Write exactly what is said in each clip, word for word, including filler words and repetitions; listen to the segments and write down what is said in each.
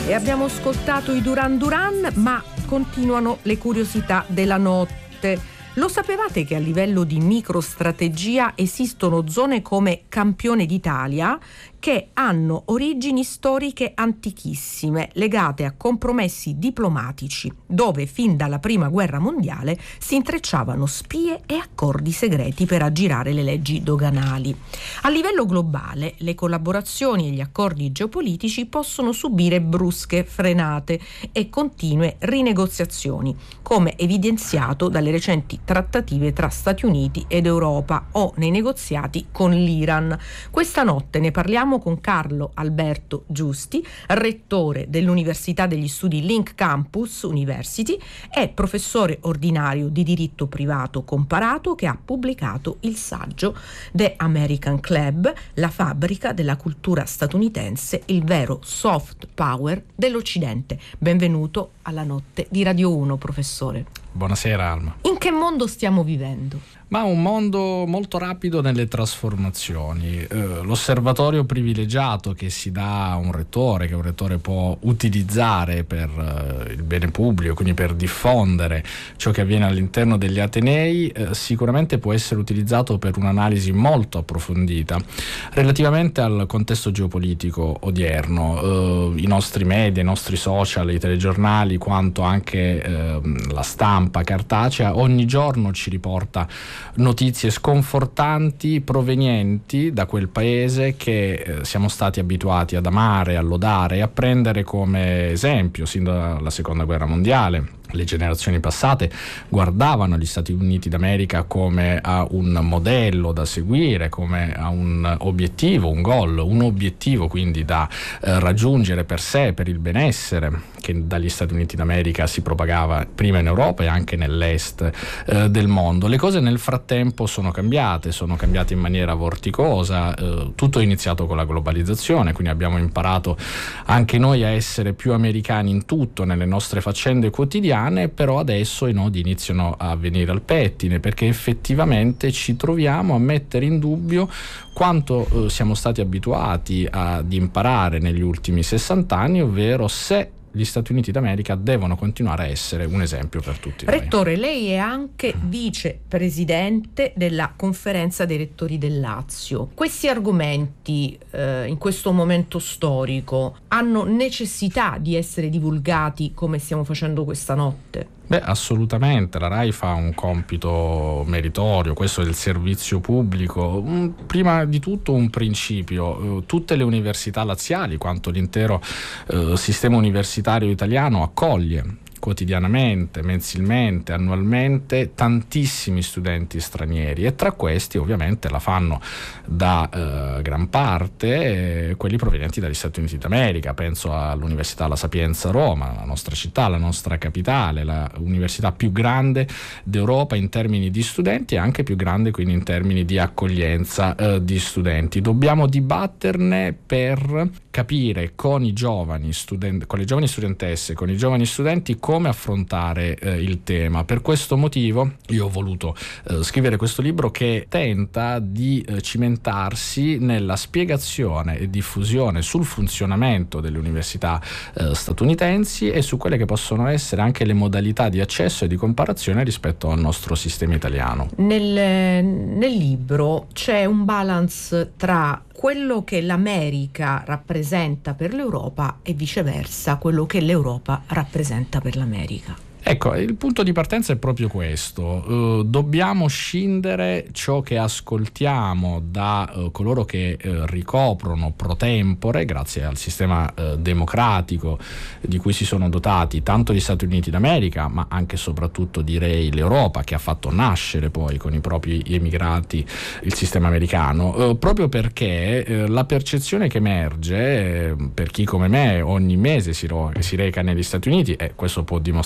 E abbiamo ascoltato i Duran Duran, ma continuano le curiosità della notte. Lo sapevate che a livello di microstrategia esistono zone come Campione d'Italia che hanno origini storiche antichissime, legate a compromessi diplomatici, dove fin dalla Prima Guerra Mondiale si intrecciavano spie e accordi segreti per aggirare le leggi doganali. A livello globale, le collaborazioni e gli accordi geopolitici possono subire brusche frenate e continue rinegoziazioni, come evidenziato dalle recenti trattative tra Stati Uniti ed Europa o nei negoziati con l'Iran. Questa notte ne parliamo con Carlo Alberto Giusti, rettore dell'Università degli Studi Link Campus University e professore ordinario di diritto privato comparato, che ha pubblicato il saggio The American Club, la fabbrica della cultura statunitense, il vero soft power dell'Occidente. Benvenuto alla notte di Radio uno, professore. Buonasera Alma. In che mondo stiamo vivendo? Ma un mondo molto rapido nelle trasformazioni. Eh, l'osservatorio privilegiato che si dà a un rettore, che un rettore può utilizzare per eh, il bene pubblico, quindi per diffondere ciò che avviene all'interno degli atenei, eh, sicuramente può essere utilizzato per un'analisi molto approfondita relativamente al contesto geopolitico odierno. Eh, I nostri media, i nostri social, i telegiornali, quanto anche eh, la stampa cartacea, ogni giorno ci riporta notizie sconfortanti provenienti da quel paese che eh, siamo stati abituati ad amare, a lodare e a prendere come esempio sin dalla Seconda Guerra Mondiale. Le generazioni passate guardavano gli Stati Uniti d'America come a un modello da seguire, come a un obiettivo, un goal, un obiettivo quindi da eh, raggiungere per sé, per il benessere, che dagli Stati Uniti d'America si propagava prima in Europa e anche nell'est eh, del mondo. Le cose nel frattempo sono cambiate, sono cambiate in maniera vorticosa, eh, tutto è iniziato con la globalizzazione, quindi abbiamo imparato anche noi a essere più americani in tutto, nelle nostre faccende quotidiane. Però adesso i nodi iniziano a venire al pettine, perché effettivamente ci troviamo a mettere in dubbio quanto eh, siamo stati abituati ad imparare negli ultimi sessanta anni, ovvero se gli Stati Uniti d'America devono continuare a essere un esempio per tutti noi. Rettore, lei è anche vicepresidente della Conferenza dei Rettori del Lazio. Questi argomenti eh, in questo momento storico hanno necessità di essere divulgati come stiamo facendo questa notte? Beh, assolutamente, la RAI fa un compito meritorio, questo è il servizio pubblico. Un, prima di tutto un principio, eh, tutte le università laziali, quanto l'intero eh, sistema universitario italiano accoglie quotidianamente, mensilmente, annualmente tantissimi studenti stranieri, e tra questi ovviamente la fanno da eh, gran parte eh, quelli provenienti dagli Stati Uniti d'America. Penso all'Università La Sapienza Roma, la nostra città, la nostra capitale, la università più grande d'Europa in termini di studenti e anche più grande quindi in termini di accoglienza eh, di studenti. Dobbiamo dibatterne per capire con i giovani studenti, con le giovani studentesse, con i giovani studenti come affrontare eh, il tema. Per questo motivo io ho voluto eh, scrivere questo libro che tenta di eh, cimentarsi nella spiegazione e diffusione sul funzionamento delle università eh, statunitensi e su quelle che possono essere anche le modalità di accesso e di comparazione rispetto al nostro sistema italiano. Nel, nel libro c'è un balance tra quello che l'America rappresenta per l'Europa e viceversa quello che l'Europa rappresenta per l'America. Ecco, il punto di partenza è proprio questo. Uh, dobbiamo scindere ciò che ascoltiamo da uh, coloro che uh, ricoprono pro tempore, grazie al sistema uh, democratico di cui si sono dotati tanto gli Stati Uniti d'America, ma anche e soprattutto direi l'Europa, che ha fatto nascere poi con i propri emigrati il sistema americano, uh, proprio perché uh, la percezione che emerge uh, per chi come me ogni mese si, ro- si reca negli Stati Uniti, e questo può dimostrare che effettivamente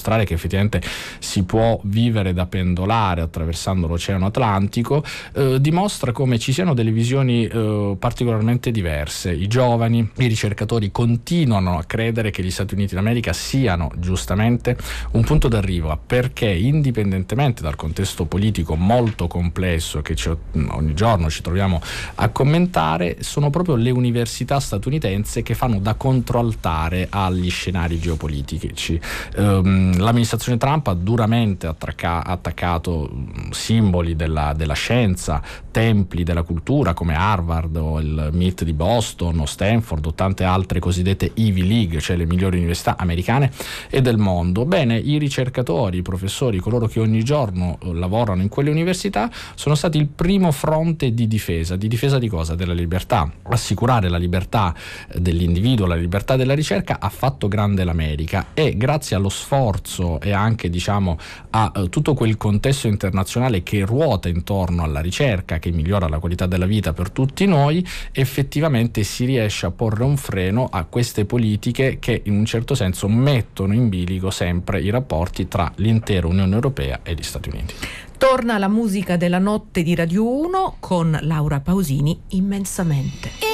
effettivamente si può vivere da pendolare attraversando l'Oceano Atlantico, eh, dimostra come ci siano delle visioni eh, particolarmente diverse. I giovani, i ricercatori continuano a credere che gli Stati Uniti d'America siano giustamente un punto d'arrivo, perché indipendentemente dal contesto politico molto complesso che ci, ogni giorno ci troviamo a commentare, sono proprio le università statunitensi che fanno da controaltare agli scenari geopolitici. Um, l'amministrazione Trump ha duramente attracca- attaccato simboli della, della scienza, templi della cultura come Harvard o il M I T di Boston o Stanford o tante altre cosiddette Ivy League, cioè le migliori università americane e del mondo. Bene, i ricercatori, i professori, coloro che ogni giorno eh, lavorano in quelle università sono stati il primo fronte di difesa. Di difesa di cosa? Della libertà. Assicurare la libertà dell'individuo, la libertà della ricerca ha fatto grande l'America, e grazie allo sforzo e anche diciamo a eh, tutto quel contesto internazionale che ruota intorno alla ricerca, che migliora la qualità della vita per tutti noi, effettivamente si riesce a porre un freno a queste politiche che in un certo senso mettono in bilico sempre i rapporti tra l'intera Unione Europea e gli Stati Uniti. Torna la musica della notte di Radio uno con Laura Pausini, Immensamente.